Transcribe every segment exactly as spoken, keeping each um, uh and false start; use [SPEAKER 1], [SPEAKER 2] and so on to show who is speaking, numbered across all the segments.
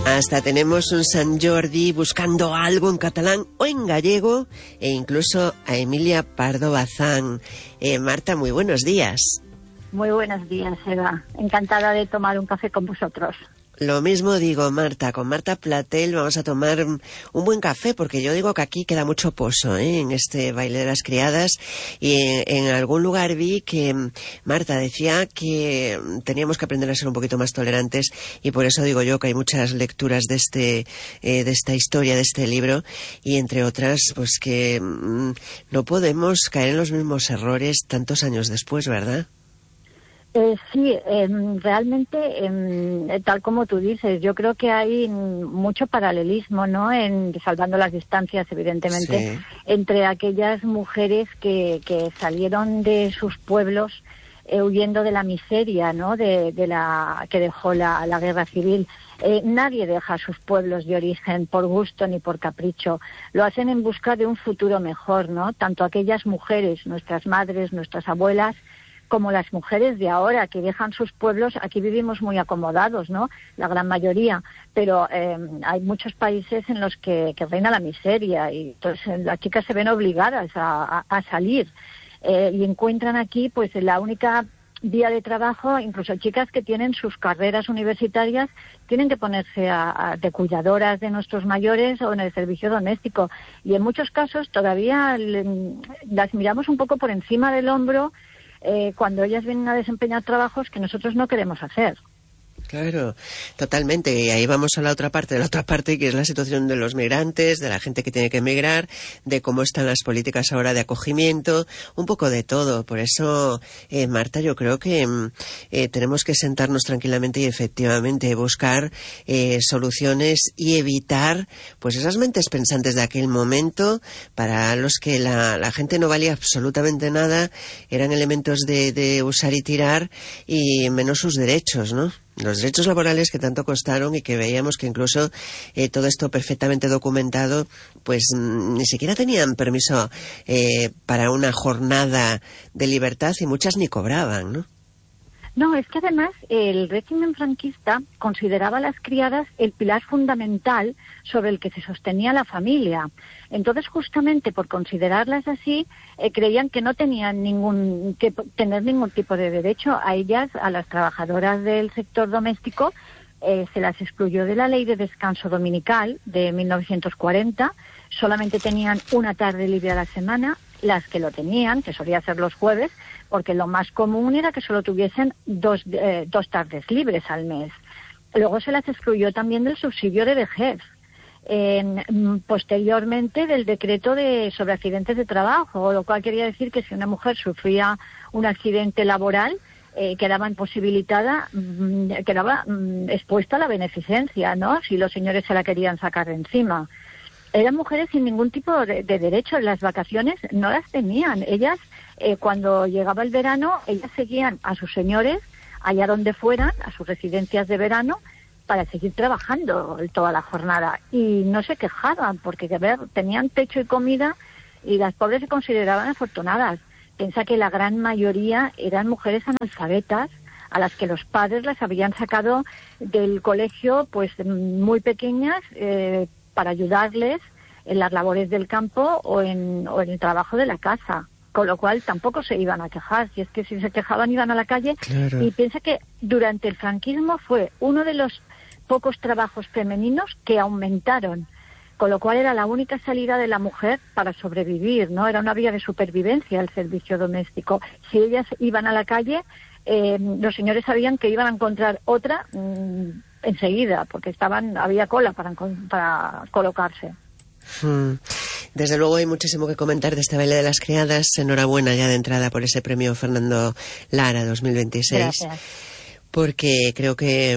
[SPEAKER 1] Hasta tenemos un Sant Jordi buscando algo en catalán o en gallego, e incluso a Emilia Pardo Bazán. Eh, Marta, muy buenos días.
[SPEAKER 2] Muy buenos días, Eva. Encantada de tomar un café con vosotros.
[SPEAKER 1] Lo mismo digo, Marta. Con Marta Platel vamos a tomar un buen café, porque yo digo que aquí queda mucho pozo, ¿eh? En este baile de las criadas. Y en, en algún lugar vi que Marta decía que teníamos que aprender a ser un poquito más tolerantes, y por eso digo yo que hay muchas lecturas de este eh, de esta historia, de este libro, y entre otras, pues que mmm, no podemos caer en los mismos errores tantos años después, ¿verdad?
[SPEAKER 2] Eh, sí, eh, realmente, eh, tal como tú dices, yo creo que hay mucho paralelismo, ¿no? En, salvando las distancias, evidentemente, sí, entre aquellas mujeres que, que salieron de sus pueblos eh, huyendo de la miseria, ¿no? De, de la que dejó la, la guerra civil. Eh, nadie deja sus pueblos de origen por gusto ni por capricho. Lo hacen en busca de un futuro mejor, ¿no? Tanto aquellas mujeres, nuestras madres, nuestras abuelas, como las mujeres de ahora que dejan sus pueblos. Aquí vivimos muy acomodados, ¿no? La gran mayoría, pero eh, hay muchos países en los que, que reina la miseria, y entonces las chicas se ven obligadas a, a, a salir eh, y encuentran aquí pues la única vía de trabajo. Incluso chicas que tienen sus carreras universitarias tienen que ponerse a, a, de cuidadoras de nuestros mayores o en el servicio doméstico, y en muchos casos todavía le, las miramos un poco por encima del hombro Eh, cuando ellas vienen a desempeñar trabajos que nosotros no queremos hacer.
[SPEAKER 1] Claro, totalmente. Y ahí vamos a la otra parte, de la otra parte, que es la situación de los migrantes, de la gente que tiene que emigrar, de cómo están las políticas ahora de acogimiento, un poco de todo. Por eso, eh, Marta, yo creo que eh, tenemos que sentarnos tranquilamente y efectivamente buscar eh, soluciones y evitar pues esas mentes pensantes de aquel momento, para los que la, la gente no valía absolutamente nada, eran elementos de, de usar y tirar, y menos sus derechos, ¿no? Los derechos laborales que tanto costaron, y que veíamos que incluso eh, todo esto perfectamente documentado, pues mm, ni siquiera tenían permiso eh, para una jornada de libertad, y muchas ni cobraban, ¿no?
[SPEAKER 2] No, es que además el régimen franquista consideraba a las criadas el pilar fundamental sobre el que se sostenía la familia. Entonces, justamente por considerarlas así, eh, creían que no tenían ningún que tener ningún tipo de derecho. A ellas, a las trabajadoras del sector doméstico, eh, se las excluyó de la ley de descanso dominical de mil novecientos cuarenta. Solamente tenían una tarde libre a la semana. Las que lo tenían, que solía ser los jueves, porque lo más común era que solo tuviesen dos, eh, dos tardes libres al mes. Luego se las excluyó también del subsidio de vejez. Eh, posteriormente del decreto de sobre accidentes de trabajo, lo cual quería decir que si una mujer sufría un accidente laboral, eh, quedaba imposibilitada, mm, quedaba mm, expuesta a la beneficencia, ¿no? Si los señores se la querían sacar de encima. Eran mujeres sin ningún tipo de, de derecho. Las vacaciones no las tenían. Ellas, eh, cuando llegaba el verano, ellas seguían a sus señores allá donde fueran, a sus residencias de verano, para seguir trabajando toda la jornada. Y no se quejaban, porque a ver, tenían techo y comida, y las pobres se consideraban afortunadas. Piensa que la gran mayoría eran mujeres analfabetas, a las que los padres las habían sacado del colegio pues muy pequeñas, eh, para ayudarles en las labores del campo o en, o en el trabajo de la casa, con lo cual tampoco se iban a quejar. Si es que si se quejaban iban a la calle. Claro. Y piensa que durante el franquismo fue uno de los pocos trabajos femeninos que aumentaron, con lo cual era la única salida de la mujer para sobrevivir, ¿no? Era una vía de supervivencia el servicio doméstico. Si ellas iban a la calle, eh, los señores sabían que iban a encontrar otra mmm, enseguida, porque estaban había cola para, para colocarse.
[SPEAKER 1] Hmm. Desde luego hay muchísimo que comentar de este baile de las criadas. Enhorabuena ya de entrada por ese premio Fernando Lara dos mil veintiséis.
[SPEAKER 2] Gracias.
[SPEAKER 1] Porque creo que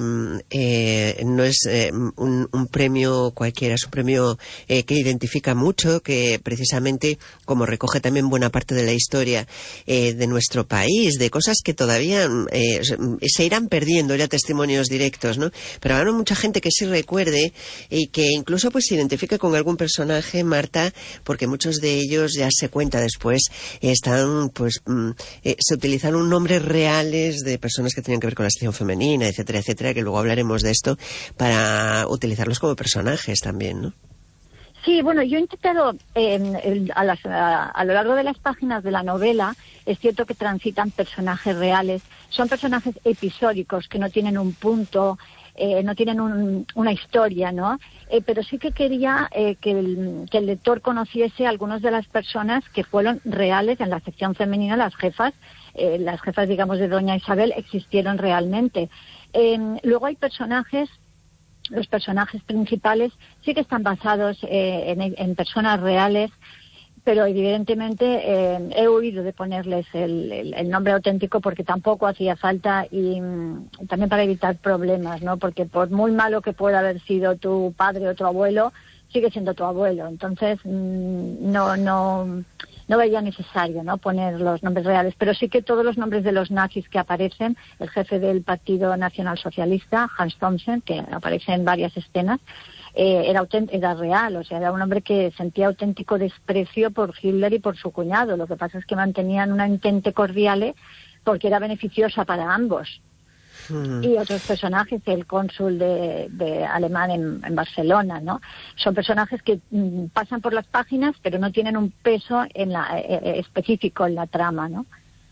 [SPEAKER 1] eh, no es eh, un, un premio cualquiera, es un premio eh, que identifica mucho, que precisamente, como recoge también buena parte de la historia eh, de nuestro país, de cosas que todavía eh, se irán perdiendo, ya testimonios directos, ¿no? Pero habrá mucha gente que sí recuerde, y que incluso pues se identifique con algún personaje, Marta, porque muchos de ellos, ya se cuenta después, están pues eh, se utilizaron nombres reales de personas que tenían que ver con la situación liberación femenina, etcétera, etcétera, que luego hablaremos de esto, para utilizarlos como personajes también, ¿no?
[SPEAKER 2] Sí, bueno, yo he intentado, eh, a, las, a, a lo largo de las páginas de la novela, es cierto que transitan personajes reales, son personajes episódicos que no tienen un punto, eh, no tienen un, una historia, ¿no? Eh, pero sí que quería eh, que, el, que el lector conociese a algunas de las personas que fueron reales en la sección femenina, las jefas, eh, las jefas, digamos, de Doña Isabel, existieron realmente. Eh, luego hay personajes... Los personajes principales sí que están basados eh, en, en personas reales, pero evidentemente eh, he huido de ponerles el, el, el nombre auténtico porque tampoco hacía falta y mm, también para evitar problemas, ¿no? Porque por muy malo que pueda haber sido tu padre o tu abuelo, sigue siendo tu abuelo. Entonces mm, no no no veía necesario, ¿no?, poner los nombres reales, pero sí que todos los nombres de los nazis que aparecen, el jefe del Partido Nacional Socialista, Hans Thomsen, que aparece en varias escenas, eh, era, era real, o sea, era un hombre que sentía auténtico desprecio por Hitler y por su cuñado. Lo que pasa es que mantenían una entente cordial porque era beneficiosa para ambos. Mm. Y otros personajes, el cónsul de, de alemán en, en Barcelona, ¿no? Son personajes que mm, pasan por las páginas, pero no tienen un peso en la, eh, específico en la trama, ¿no?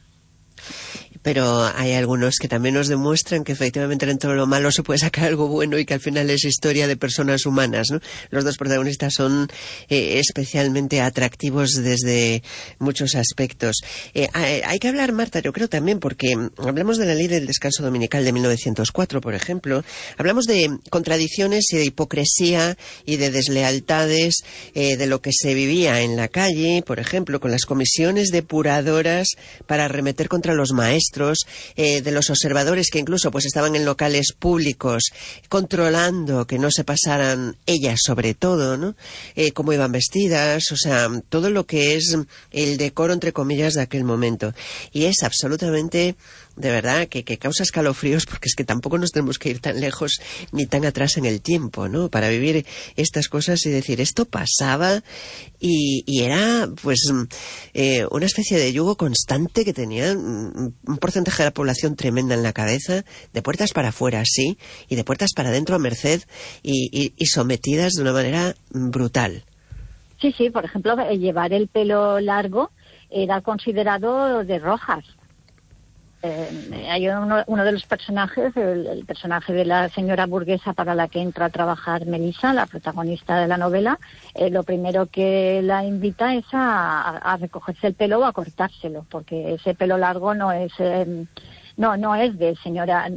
[SPEAKER 1] Pero hay algunos que también nos demuestran que efectivamente dentro de lo malo se puede sacar algo bueno y que al final es historia de personas humanas, ¿no? Los dos protagonistas son eh, especialmente atractivos desde muchos aspectos. Eh, hay, hay que hablar, Marta, yo creo también, porque hablamos de la ley del descanso dominical de mil novecientos cuatro, por ejemplo. Hablamos de contradicciones y de hipocresía y de deslealtades, eh, de lo que se vivía en la calle, por ejemplo, con las comisiones depuradoras para arremeter contra los maestros, eh, de los observadores que incluso pues estaban en locales públicos controlando que no se pasaran, ellas sobre todo, ¿no? Eh, cómo iban vestidas, o sea, todo lo que es el decoro, entre comillas, de aquel momento. Y es absolutamente, de verdad, que, que causa escalofríos, porque es que tampoco nos tenemos que ir tan lejos ni tan atrás en el tiempo, ¿no?, para vivir estas cosas y decir, esto pasaba y, y era, pues, eh, una especie de yugo constante que tenía un porcentaje de la población tremenda en la cabeza, de puertas para afuera, sí, y de puertas para adentro a merced y, y, y sometidas de una manera brutal.
[SPEAKER 2] Sí, sí, por ejemplo, llevar el pelo largo era considerado de rojas. Eh, hay uno, uno de los personajes, el, el personaje de la señora burguesa para la que entra a trabajar Melissa, la protagonista de la novela, eh, lo primero que la invita es a, a recogerse el pelo o a cortárselo, porque ese pelo largo no es eh, no no es de señora,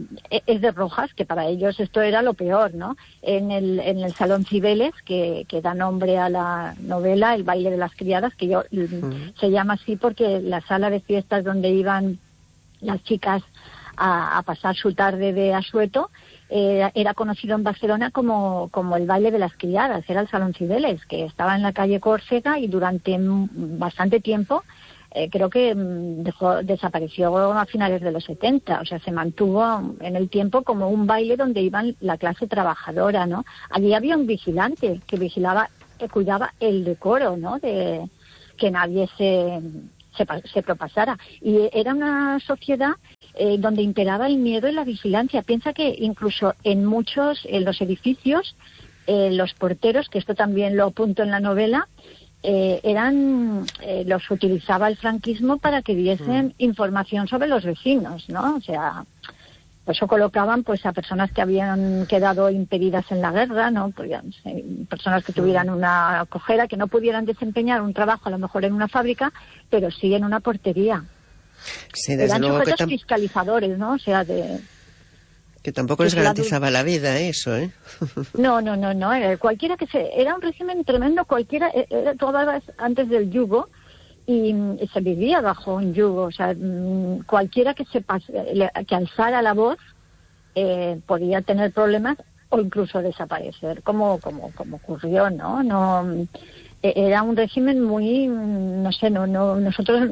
[SPEAKER 2] es de rojas, que para ellos esto era lo peor, ¿no? En el en el Salón Cibeles, que, que da nombre a la novela, el baile de las criadas, que yo uh-huh. se llama así porque la sala de fiestas donde iban las chicas a, a pasar su tarde de asueto, eh, era conocido en Barcelona como, como el baile de las criadas, era el Salón Cibeles, que estaba en la calle Córcega y durante m- bastante tiempo, eh, creo que m- dejó, desapareció a finales de los setenta, o sea, se mantuvo en el tiempo como un baile donde iban la clase trabajadora, ¿no? Allí había un vigilante que vigilaba, que cuidaba el decoro, ¿no?, de que nadie se... Se, se propasara. Y era una sociedad eh, donde imperaba el miedo y la vigilancia. Piensa que incluso en muchos, en los edificios, eh, los porteros, que esto también lo apunto en la novela, eh, eran eh, los utilizaba el franquismo para que diesen mm. información sobre los vecinos, ¿no? O sea, por eso colocaban pues a personas que habían quedado impedidas en la guerra, ¿no? Podían ser personas que tuvieran una cojera, que no pudieran desempeñar un trabajo a lo mejor en una fábrica, pero sí en una portería.
[SPEAKER 1] Sí, desde
[SPEAKER 2] Eran
[SPEAKER 1] luego
[SPEAKER 2] sujetos
[SPEAKER 1] que tam-
[SPEAKER 2] fiscalizadores, ¿no? O sea, de...
[SPEAKER 1] Que tampoco les garantizaba la vida eso, ¿eh?
[SPEAKER 2] No, no, no, no. Era cualquiera que se... Era un régimen tremendo, cualquiera... Era, tú hablabas antes del yugo, y, y se vivía bajo un yugo, o sea, mmm, cualquiera que se pas, le, que alzara la voz eh, podía tener problemas o incluso desaparecer, como como como ocurrió, ¿no? No eh, era un régimen muy, no sé, no no nosotros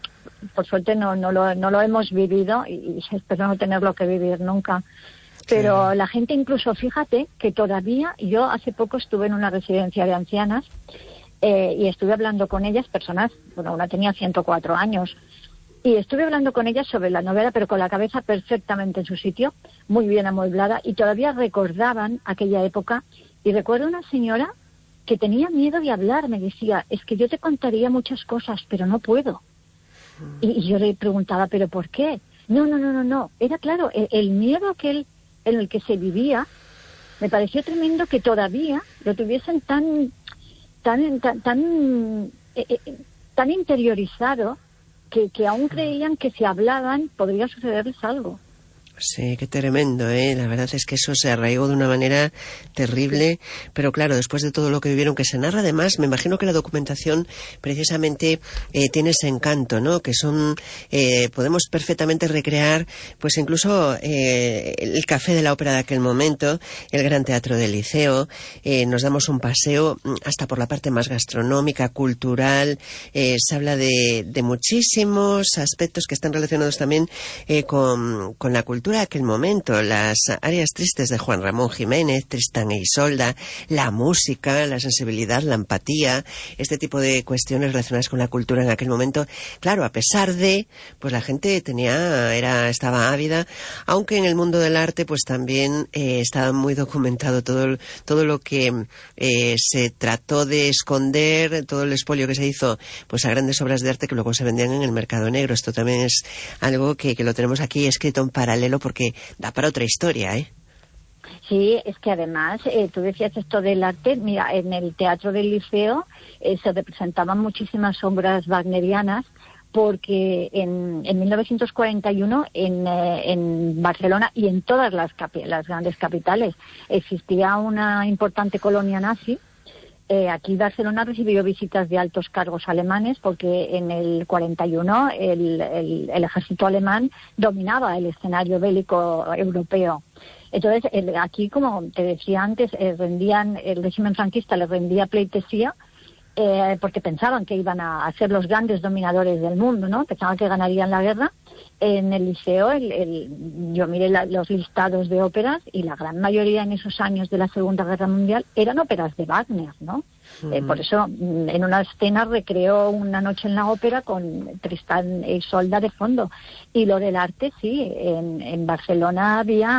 [SPEAKER 2] por suerte no no lo no lo hemos vivido y, y espero no tenerlo que vivir nunca. Pero sí. La gente incluso, fíjate que todavía, yo hace poco estuve en una residencia de ancianas. Eh, y estuve hablando con ellas, personas, bueno, una tenía ciento cuatro años, Y estuve hablando con ella sobre la novela, pero con la cabeza perfectamente en su sitio, muy bien amueblada, y todavía recordaban aquella época. Y recuerdo una señora que tenía miedo de hablar, me decía, es que yo te contaría muchas cosas, pero no puedo. Y, y yo le preguntaba, ¿pero por qué? No, no, no, no, no. Era claro, el, el miedo aquel en el que se vivía, me pareció tremendo que todavía lo tuviesen tan, tan, tan, tan, eh, eh, tan interiorizado, que, que aún creían que si hablaban podría sucederles algo.
[SPEAKER 1] Sí, qué tremendo, ¿eh? La verdad es que eso se arraigó de una manera terrible, pero claro, después de todo lo que vivieron, que se narra además, me imagino que la documentación precisamente eh, tiene ese encanto, ¿no? Que son, eh, podemos perfectamente recrear, pues incluso eh, el café de la ópera de aquel momento, el Gran Teatro del Liceo, eh, nos damos un paseo hasta por la parte más gastronómica, cultural, eh, se habla de, de muchísimos aspectos que están relacionados también eh, con, con la cultura de aquel momento, las áreas tristes de Juan Ramón Jiménez, Tristán e Isolda, la música, la sensibilidad, la empatía, este tipo de cuestiones relacionadas con la cultura en aquel momento. Claro, a pesar de, pues la gente tenía, era, estaba ávida, aunque en el mundo del arte, pues también eh, estaba muy documentado todo, todo lo que eh, se trató de esconder, todo el expolio que se hizo, pues a grandes obras de arte que luego se vendían en el mercado negro. Esto también es algo que, que lo tenemos aquí escrito en paralelo, porque da para otra historia, ¿eh?
[SPEAKER 2] Sí, es que además, eh, tú decías esto del arte, mira, en el Teatro del Liceo eh, se representaban muchísimas obras wagnerianas, porque en, en mil novecientos cuarenta y uno en, eh, en Barcelona y en todas las, capi- las grandes capitales existía una importante colonia nazi. Eh, aquí Barcelona recibió visitas de altos cargos alemanes, porque en el cuarenta y uno el, el, el ejército alemán dominaba el escenario bélico europeo. Entonces, el, aquí, como te decía antes, eh, rendían, el régimen franquista les rendía pleitesía, eh, porque pensaban que iban a, a ser los grandes dominadores del mundo, ¿no? Pensaban que ganarían la guerra. En el liceo, el, el, yo miré la, los listados de óperas, y la gran mayoría en esos años de la Segunda Guerra Mundial eran óperas de Wagner, ¿no? Uh-huh. Eh, por eso, en una escena recreó Una noche en la ópera con Tristán e Isolda de fondo. Y lo del arte, sí, en, en Barcelona había,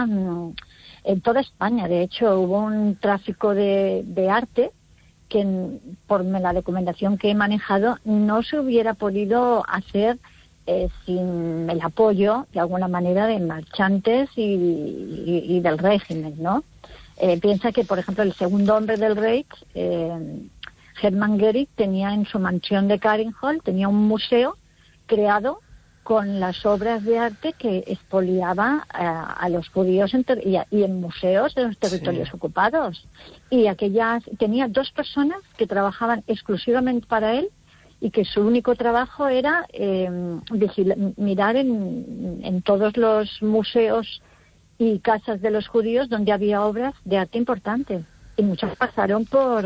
[SPEAKER 2] en toda España, de hecho, hubo un tráfico de, de arte que, por la documentación que he manejado, no se hubiera podido hacer Eh, sin el apoyo, de alguna manera, de marchantes y, y, y del régimen, ¿no? Eh, piensa que, por ejemplo, el segundo hombre del Reich, eh, Hermann Goering, tenía en su mansión de Karinhol, tenía un museo creado con las obras de arte que expoliaba a, a los judíos en ter- y, a, y en museos de los territorios sí. ocupados. Y aquellas, tenía dos personas que trabajaban exclusivamente para él, y que su único trabajo era eh, vigil- mirar en, en todos los museos y casas de los judíos donde había obras de arte importantes. Y muchas pasaron por,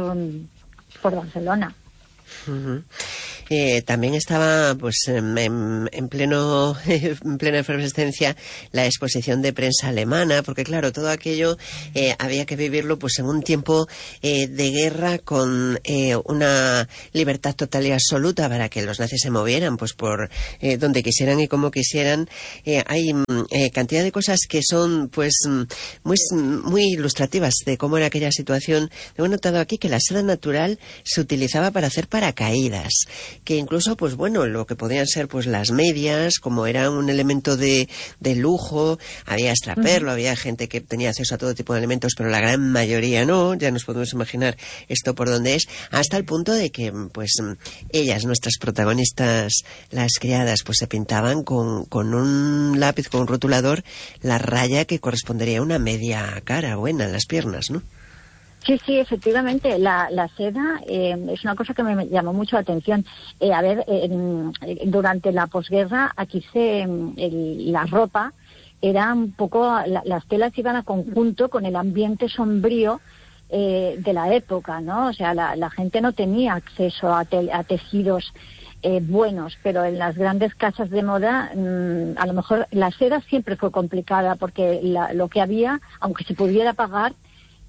[SPEAKER 2] por Barcelona.
[SPEAKER 1] Uh-huh. Eh, también estaba pues en, en, en pleno en plena efervescencia la exposición de prensa alemana, porque claro, todo aquello eh, había que vivirlo pues en un tiempo eh, de guerra, con eh, una libertad total y absoluta para que los nazis se movieran pues por eh, donde quisieran y como quisieran. Eh, hay eh, cantidad de cosas que son pues muy, muy ilustrativas de cómo era aquella situación. Hemos notado aquí que la seda natural se utilizaba para hacer paracaídas, que incluso, pues bueno, lo que podían ser pues las medias, como era un elemento de, de lujo, había extraperlo, uh-huh. había gente que tenía acceso a todo tipo de elementos, pero la gran mayoría no. Ya nos podemos imaginar esto por dónde es, hasta el punto de que pues ellas, nuestras protagonistas, las criadas, pues se pintaban con, con un lápiz, con un rotulador, la raya que correspondería a una media cara buena en las piernas, ¿no?
[SPEAKER 2] Sí, sí, efectivamente, la, la seda eh, es una cosa que me llamó mucho la atención. Eh, a ver, eh, durante la posguerra, aquí se el, la ropa era un poco, la, las telas iban a conjunto con el ambiente sombrío eh, de la época, ¿no? O sea, la, la gente no tenía acceso a, te, a tejidos eh, buenos, pero en las grandes casas de moda, mmm, a lo mejor la seda siempre fue complicada, porque la, lo que había, aunque se pudiera pagar,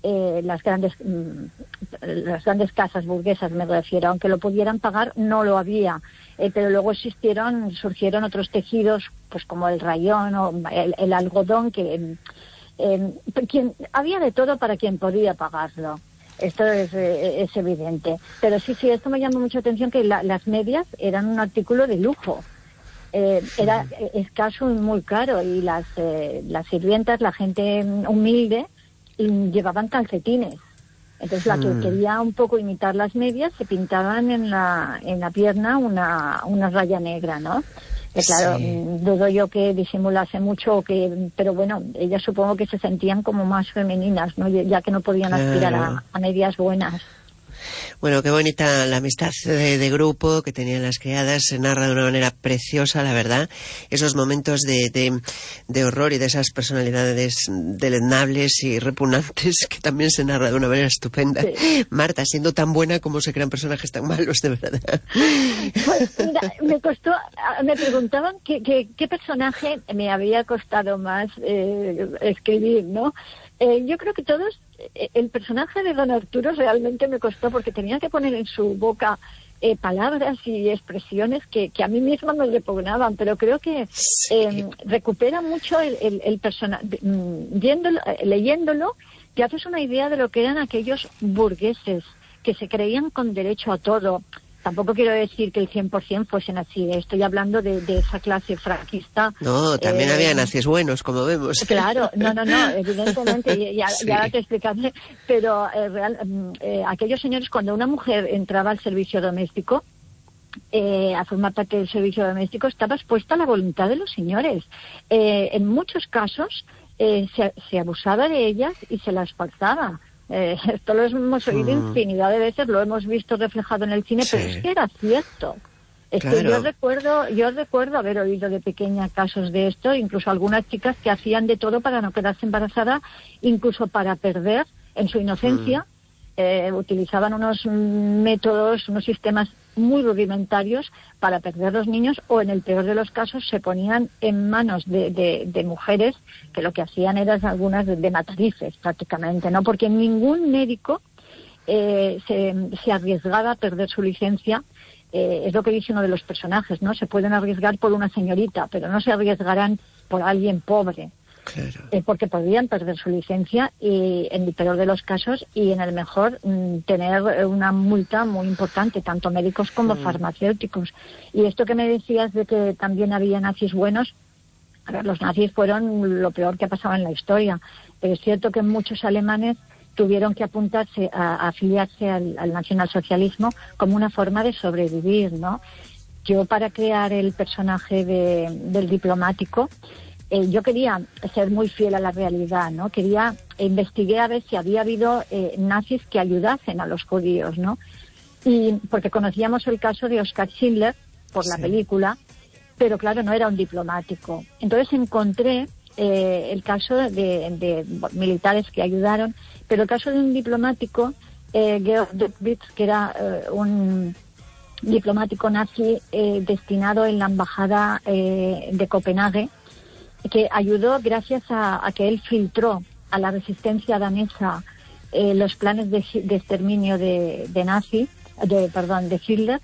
[SPEAKER 2] eh, las grandes mm, las grandes casas burguesas, me refiero, aunque lo pudieran pagar, no lo había. Eh, pero luego existieron, surgieron otros tejidos, pues como el rayón o el, el algodón, que eh, quien, había de todo para quien podía pagarlo. Esto es, eh, es evidente. Pero sí, sí, esto me llamó mucha atención, que la, las medias eran un artículo de lujo. Eh, era escaso y muy caro, y las, eh, las sirvientas, la gente humilde, llevaban calcetines. Entonces la que mm. quería un poco imitar las medias, se pintaban en la en la pierna una, una raya negra, ¿no? Que claro, sí. dudo yo que disimulase mucho, o que, pero bueno, ellas supongo que se sentían como más femeninas, ¿no? Ya que no podían claro. aspirar a, a medias buenas.
[SPEAKER 1] Bueno, qué bonita la amistad de, de grupo que tenían las criadas, se narra de una manera preciosa, la verdad, esos momentos de, de, de horror y de esas personalidades deleznables y repugnantes que también se narra de una manera estupenda. Sí. Marta, siendo tan buena, como se crean personajes tan malos, de verdad.
[SPEAKER 2] Pues mira, me costó, me preguntaban qué, qué, qué personaje me había costado más eh, escribir, ¿no? Eh, yo creo que todos, eh, el personaje de don Arturo realmente me costó, porque tenía que poner en su boca eh, palabras y expresiones que, que a mí misma me repugnaban, pero creo que sí. eh, recupera mucho el, el, el personaje, viéndolo, leyéndolo, te haces una idea de lo que eran aquellos burgueses que se creían con derecho a todo. Tampoco quiero decir que el cien por ciento fuesen así, estoy hablando de, de esa clase franquista.
[SPEAKER 1] No, también eh, había nazis buenos, como vemos.
[SPEAKER 2] Claro, no, no, no, evidentemente, ya, sí. ya ahora te explicaré, pero eh, real, eh, aquellos señores, cuando una mujer entraba al servicio doméstico, eh, a formar parte del servicio doméstico, estaba expuesta a la voluntad de los señores. Eh, en muchos casos eh, se, se abusaba de ellas y se las forzaba. Eh, esto lo hemos oído mm. infinidad de veces, lo hemos visto reflejado en el cine, sí. pero es que era cierto. Es claro. que yo recuerdo, yo recuerdo haber oído de pequeña casos de esto, incluso algunas chicas que hacían de todo para no quedarse embarazada, incluso para perder en su inocencia, mm. eh, utilizaban unos métodos, unos sistemas muy rudimentarios para perder los niños, o en el peor de los casos se ponían en manos de, de, de mujeres que lo que hacían eran algunas de, de matarices prácticamente, ¿no? Porque ningún médico eh, se, se arriesgaba a perder su licencia. Eh, es lo que dice uno de los personajes, ¿no? Se pueden arriesgar por una señorita, pero no se arriesgarán por alguien pobre. Claro. Eh, porque podrían perder su licencia, y en el peor de los casos, y en el mejor mm, tener una multa muy importante, tanto médicos como mm. farmacéuticos. Y esto que me decías de que también había nazis buenos, a ver, los nazis fueron lo peor que ha pasado en la historia, pero es cierto que muchos alemanes tuvieron que apuntarse a, a afiliarse al, al nacionalsocialismo como una forma de sobrevivir, ¿no? Yo, para crear el personaje de, del diplomático, Eh, yo quería ser muy fiel a la realidad, ¿no? Quería, eh, investigué a ver si había habido eh, nazis que ayudasen a los judíos, ¿no? Y porque conocíamos el caso de Oskar Schindler por sí. la película, pero claro, no era un diplomático. Entonces encontré eh, el caso de, de militares que ayudaron, pero el caso de un diplomático, eh, Georg Döbwitz, que era eh, un diplomático nazi eh, destinado en la embajada eh, de Copenhague, que ayudó gracias a, a que él filtró a la resistencia danesa eh, los planes de, de exterminio de, de nazi, de perdón, de Hitler,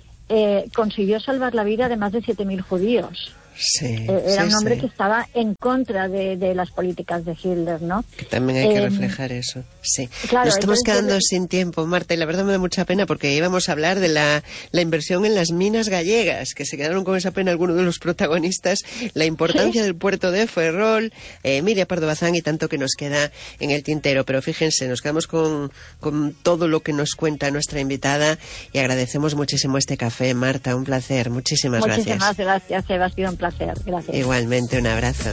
[SPEAKER 2] eh, consiguió salvar la vida de más de siete mil judíos.
[SPEAKER 1] Sí,
[SPEAKER 2] eh, era
[SPEAKER 1] sí,
[SPEAKER 2] un hombre
[SPEAKER 1] sí.
[SPEAKER 2] que estaba en contra de, de las políticas de Hitler, ¿no?
[SPEAKER 1] Que también hay eh, que reflejar eso. Sí.
[SPEAKER 2] Claro,
[SPEAKER 1] nos estamos
[SPEAKER 2] entonces,
[SPEAKER 1] quedando sin tiempo, Marta, y la verdad me da mucha pena, porque íbamos a hablar de la, la inversión en las minas gallegas, que se quedaron con esa pena algunos de los protagonistas, la importancia ¿sí? del puerto de Ferrol, eh, Miria Pardo Bazán, y tanto que nos queda en el tintero. Pero fíjense, nos quedamos con, con todo lo que nos cuenta nuestra invitada, y agradecemos muchísimo este café. Marta, un placer. Muchísimas,
[SPEAKER 2] Muchísimas
[SPEAKER 1] gracias.
[SPEAKER 2] Muchísimas gracias, Eva, ha sido un placer. Gracias.
[SPEAKER 1] Igualmente, un abrazo.